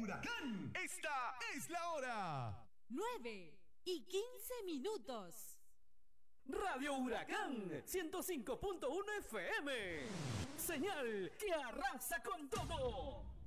Huracán. Esta es la hora. 9:15. Radio Huracán 105.1 FM. Señal que arrasa con todo.